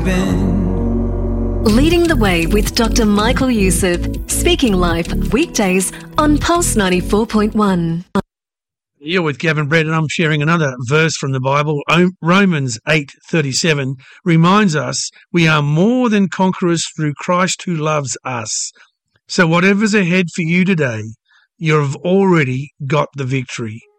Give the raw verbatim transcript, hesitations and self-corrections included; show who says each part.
Speaker 1: been.
Speaker 2: Leading the Way with Doctor Michael Youssef, speaking live weekdays on Pulse ninety-four point one.
Speaker 3: You're with Gavin Brett, and I'm sharing another verse from the Bible. Romans eight thirty-seven reminds us we are more than conquerors through Christ who loves us. So whatever's ahead for you today, you've already got the victory.